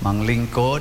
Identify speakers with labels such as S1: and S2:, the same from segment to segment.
S1: manglingkod.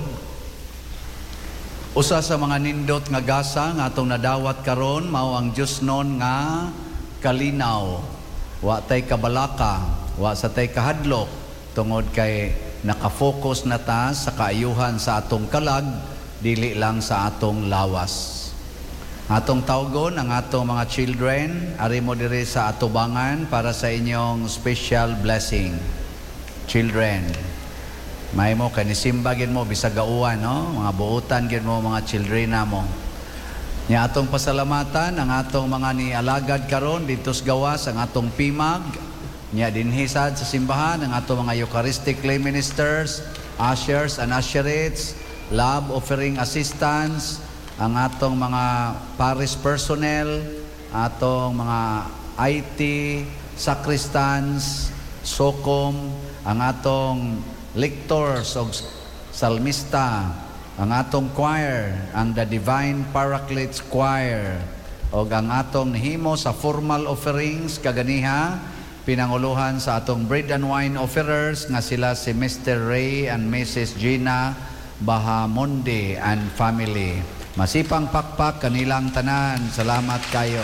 S1: Usa sa mga nindot nga gasa nga atong nadawat karon mao ang Dios non nga kalinaw. Wa tay kabalaka, wa sa tay kahadlok tungod kay nakafocus na ta sa kaayuhan sa atong kalag, dili lang sa atong lawas. Atong tawgon ang atong mga children, ari mo diri sa atubangan para sa inyong special blessing. Children, may mo kanisimba gid mo bisag gauwan, no? Mga buutan gid mo mga children namo. Nya atong pasalamatan ang atong mga nialagad karon dito sa gawas, ang atong pimag. Nya dinhi sad sa simbahan ang atong mga Eucharistic lay ministers, ushers and usherettes, love offering assistants, ang atong mga parish personnel, atong mga IT, sacristans, sokom, ang atong lectors o salmista, ang atong choir, ang The Divine Paracletes Choir, o ang atong himo sa formal offerings kaganiha, pinanguluhan sa atong bread and wine offerers nga sila si Mr. Ray and Mrs. Gina Bahamonde and family. Masipang pakpak kanilang tanan. Salamat kayo.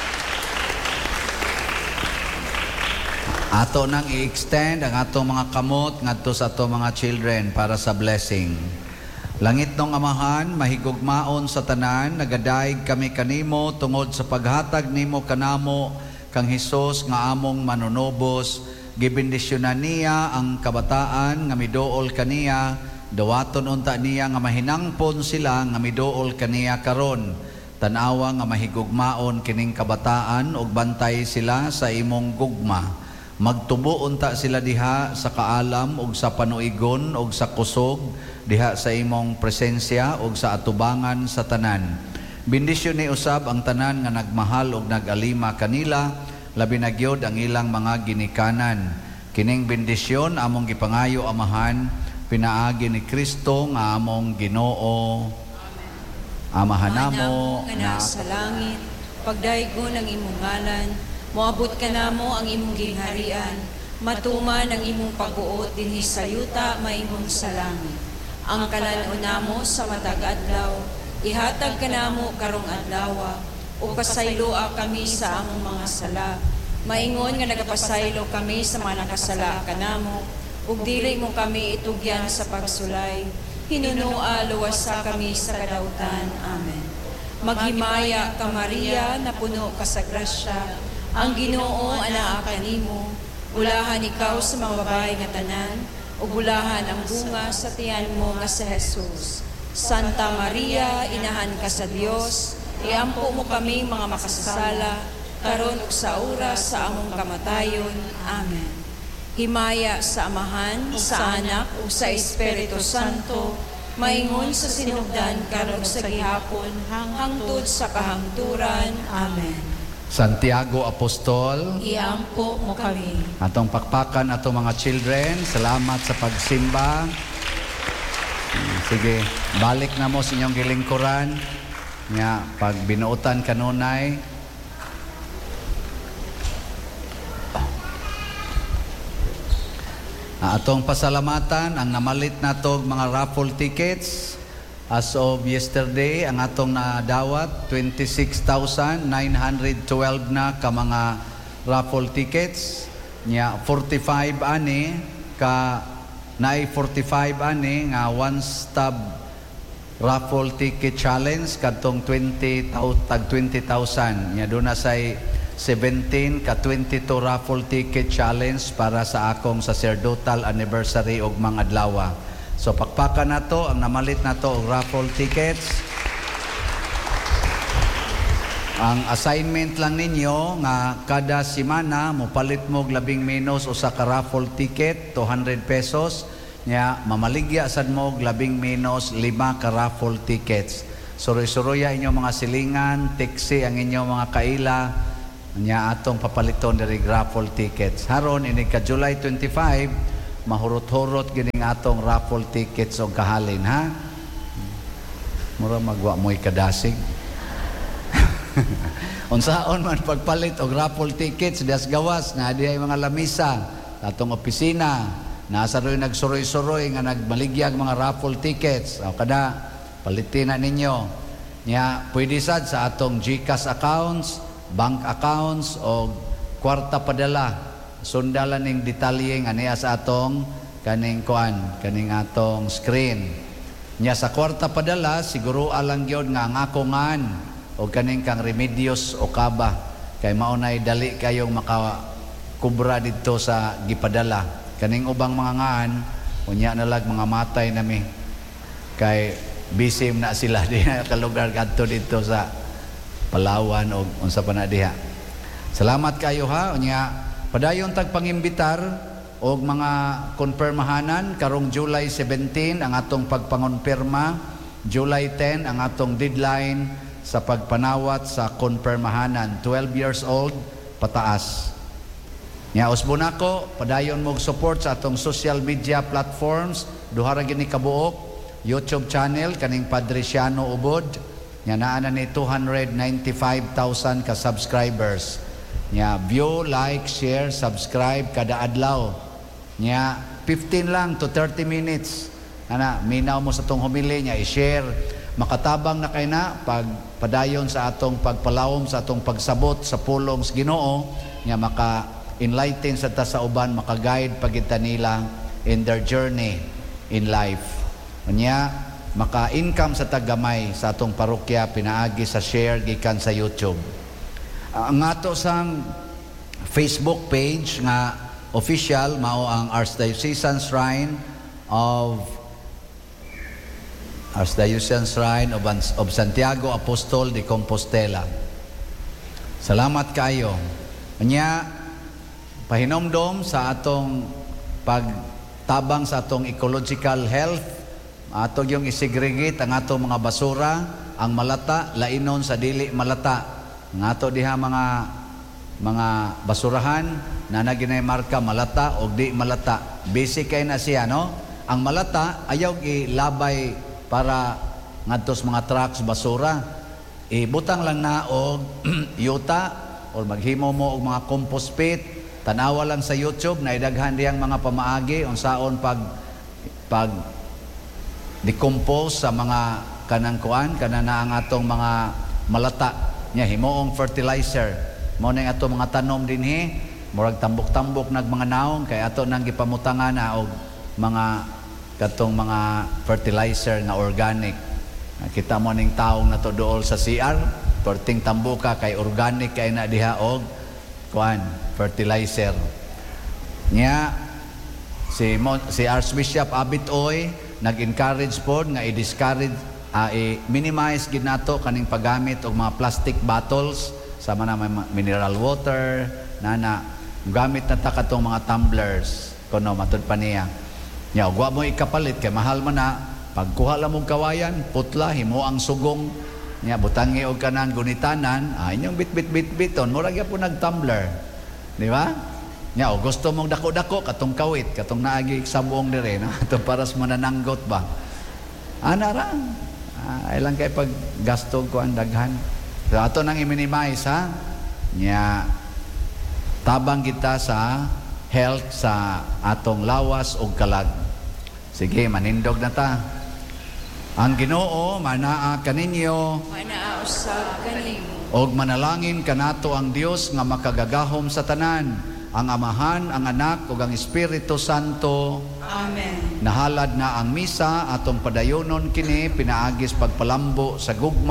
S1: Ato nang i-extend ang atong mga kamot ngadto sa atong mga children para sa blessing. Langit nung Amahan, mahigugmaon sa tanan, nagadaig kami kanimo tungod sa paghatag nimo kanamo kang Hesus nga among manunobos. Gibendisyonan niya ang kabataan nga miduol kaniya, dawaton unta niya nga mahinangpon sila nga miduol kaniya karon. Tanawa nga mahigugmaon kining kabataan ug bantay sila sa imong gugma. Magtubo unta sila diha sa kaalam ug sa panuigon ug sa kusog diha sa imong presensya ug sa atubangan sa tanan. Bendisyon ni usab ang tanan nga nagmahal ug nagalima kanila, labi na gyud ang ilang mga ginikanan. Kining bendisyon among gipangayo Amahan, pinaagi ni Kristo nga among Ginoo. Amahan namo
S2: nga sa langit, pagdaygon ang imong ngalan, moabot ka namo ang imong gingharian, matuman ang imong pagbuot dinhi sa yuta maimong sa langit. Ang kalan-on namo sa matag adlaw, ihatag ka namo karong adlaw, o pasayloa kami sa among mga sala. Maingon nga nagapasaylo kami sa mga nakasala kanamo, ug dili mo kami itugyan sa pagsulay. Hinunua luwasa kami sa kadautan. Amen. Maghimaya ka Maria, na puno ka sa grasya, ang Ginoo anaa kanimo. Bulahan ikaw sa mga babae nga tanan, ug bulahan ang bunga sa tiyan mo nga si Jesus. Santa Maria, inahan ka sa Dios, iampo mo kami mga makasasala, karon ug sa oras sa among kamatayon. Amen. Himaya sa Amahan, sa Anak, ug sa Espiritu Santo, maingon sa sinugdan karon sa gihapon, hangtod sa kahangturan. Amen.
S1: Santiago Apostol,
S2: iampo mo kami.
S1: Atong pakpakan atong mga children. Salamat sa pagsimba. Sige, balik na mo sa inyong gilingkuran. Nga, pag binuutan kanunay, atong pasalamatan ang namalit natog mga raffle tickets. As of yesterday, ang atong nadawat 26,912 na ka mga raffle tickets. Nya 45 ani ka naay 45 ani nga one stop raffle ticket challenge kadtong 20,000 tag 20,000. Nya do na say 17 ka 22 raffle ticket challenge para sa akong sacerdotal anniversary og mga adlaw. So pakpakan na to, ang namalit na to og raffle tickets. Ang assignment lang ninyo nga kada semana mopalit mo og labing menos usa ka raffle ticket, 200 pesos. Nya mamaligya sad mo og labing menos 5 ka raffle tickets. Suroy-suroya inyong mga silingan, tiksi ang inyong mga kaila. Nya atong papaliton diri raffle tickets. Haron ini ka July 25 mahurot-hurot gining atong raffle tickets og kahalin, ha? Mura magwa mo'y kadasig. Unsaon man pagpalit og raffle tickets das gawas nga diay mga lamisa atong opisina, nasa rin nagsuroy-suroy nga nagmaligyag mga raffle tickets. O kada palitin na ninyo. Nya pwede sad sa atong GCash accounts, bank accounts o kwarta padala. Sundalan ning detalye nga niya sa atong kaning kaning atong screen. Nya sa kwarta padala siguro alang gyud nga ngakongan o kaning kang Remedios o Kaba kay maunay dali kayong makakubra dito sa gipadala. Kaning ubang mga ngaan unya na lag mga matay nami kay bisim na sila di na kalugar kadto dito sa Palawan o unsa pa na diha. Salamat kayo ha. Unya padayon tag pangimbitar og mga konpermahanan karong July 17 ang atong pagpangonperma, July 10 ang atong deadline sa pagpanawat sa konpermahanan, 12 years old pataas. Nya usbon ako padayon mo support sa atong social media platforms, duha ra gini kabuok YouTube channel kaning Padre Siano Ubod. Nya naa na ni 295,000 ka subscribers. Nya view, like, share, subscribe kada adlaw. Nya 15 lang to 30 minutes. Ana, minaw mo sa tong homily nya i-share. Makatabang na kay na pag padayon sa atong pagpalawom sa atong pagsabot sa pulong sa Ginoo, nya maka-enlighten sa ta sa uban, maka-guide pagita nila in their journey in life. Nya maka-income sa tagamay sa atong parokya pinaagi sa share gikan sa YouTube. Ang ato sang Facebook page nga official mao ang Archdiocesan Shrine of Santiago Apostol de Compostela. Salamat kayo. Nya pahinomdom sa atong pagtabang sa atong ecological health. Ato yung isegregate ang ato mga basura, ang malata lainon sa dili malata. Ang ato diha mga basurahan na naginay marka malata o di malata. Basic kay na siya, no? Ang malata ayaw ilabay para ngadtos mga trucks basura. Ibutang lang na og yuta or maghimo mo og mga compost pit. Tanawa lang sa YouTube na idaghan diyang mga pamaagi unsaon pag decompose sa mga kanang kanana ang atong mga malata nya himuong fertilizer mo ning atong mga tanom dinhi murag tambok-tambok nag mga naong kay ato nang gipamutangan na og mga katong mga fertilizer na organic. Nakita mo ning taong nato dool sa CR perting tambuka kay organic kay na diha og fertilizer nya si Archbishop Abitoy nag-encourage pod nga i-discourage i-minimize gid nato kaning paggamit og mga plastic bottles sama na may mineral water na gamit na ta katong mga tumblers kuno matud pa niya nya wa mo ikapalit kay mahal man na pagkuha lang mong kawayan putla himo ang sugong nya butangi og kanang gunitanan inyong bit-biton mura gyud po nag-tumbler di ba? Nya gusto mong dako-dako katong kawit katong naagi sa buong dire no atong paras manananggot ba ana ra ay lang kay pag gasto ko ang daghan so ato nang i-minimize ha nya tabang kita sa health sa atong lawas ug kalag. Sige manindog na ta. Ang Ginoo manaa kaninyo
S2: Manaa usab kanimo
S1: og manalangin kanato ang Dios nga makagagahom sa tanan, ang Amahan, ang Anak, ug ang Espiritu Santo.
S2: Amen.
S1: Nahalad na ang misa atong padayonon kini pinaagis pagpalambo sa gugma